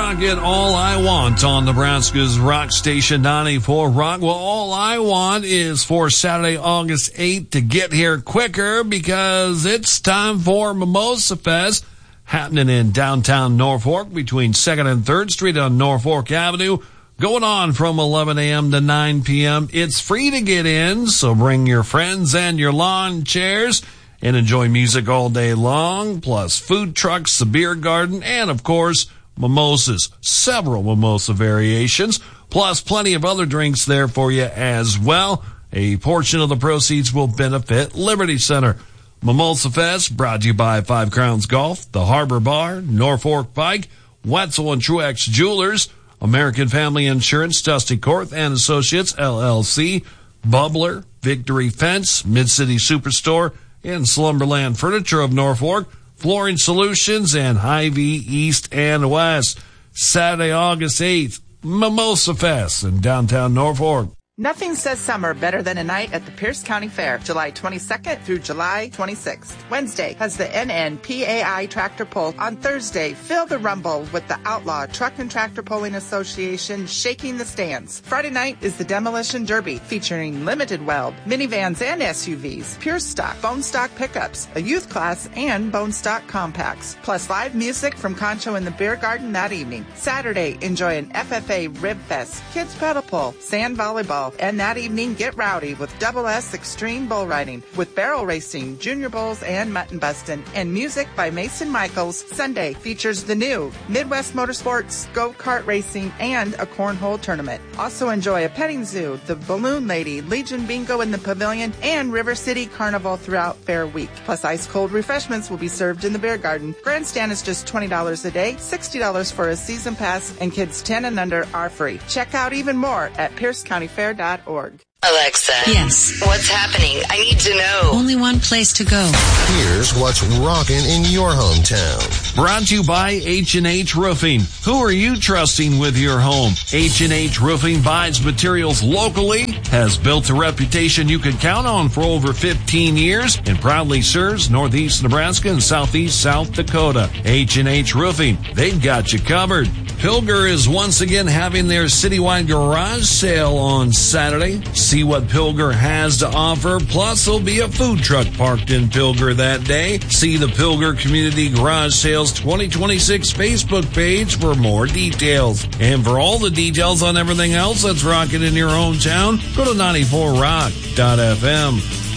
Rock It All I Want on Nebraska's Rock Station 94 Rock. Well, all I want is for Saturday, August 8th to get here quicker because it's time for Mimosa Fest happening in downtown Norfolk between 2nd and 3rd Street on Norfolk Avenue. Going on from 11 a.m. to 9 p.m. It's free to get in, so bring your friends and your lawn chairs and enjoy music all day long, plus food trucks, the beer garden, and, of course, mimosas. Several mimosa variations, plus plenty of other drinks there for you as well. A portion of the proceeds will benefit Liberty Center. Mimosa Fest brought to you by Five Crowns Golf, the Harbor Bar, Norfolk Pike, Wetzel and Truex Jewelers, American Family Insurance, Dusty Korth and Associates, LLC, Bubbler, Victory Fence, Mid-City Superstore, and Slumberland Furniture of Norfolk, Flooring Solutions, and Hy-Vee East and West. Saturday, August 8th, Mimosa Fest in downtown Norfolk. Nothing says summer better than a night at the Pierce County Fair, July 22nd through July 26th. Wednesday has the NNPAI Tractor Pull. On Thursday, feel the rumble with the Outlaw Truck and Tractor Pulling Association shaking the stands. Friday night is the Demolition Derby, featuring limited weld, minivans and SUVs, pure stock, bone stock pickups, a youth class, and bone stock compacts. Plus live music from Concho in the Beer Garden that evening. Saturday, enjoy an FFA Rib Fest, kids pedal pull, sand volleyball, and that evening, get rowdy with Double S Extreme Bull Riding, with barrel racing, junior bulls, and mutton bustin', and music by Mason Michaels. Sunday features the new Midwest Motorsports, go-kart racing, and a cornhole tournament. Also enjoy a petting zoo, the Balloon Lady, Legion Bingo in the Pavilion, and River City Carnival throughout Fair Week. Plus ice-cold refreshments will be served in the Beer Garden. Grandstand is just $20 a day, $60 for a season pass, and kids 10 and under are free. Check out even more at PierceCountyFair.org. Alexa. Yes. What's happening? I need to know. Only one place to go. Here's what's rocking in your hometown. Brought to you by H&H Roofing. Who are you trusting with your home? H&H Roofing buys materials locally, has built a reputation you can count on for over 15 years, and proudly serves Northeast Nebraska and Southeast South Dakota. H&H Roofing. They've got you covered. Pilger is once again having their citywide garage sale on Saturday. See what Pilger has to offer. Plus, there'll be a food truck parked in Pilger that day. See the Pilger Community Garage Sales 2026 Facebook page for more details. And for all the details on everything else that's rocking in your hometown, go to 94rock.fm.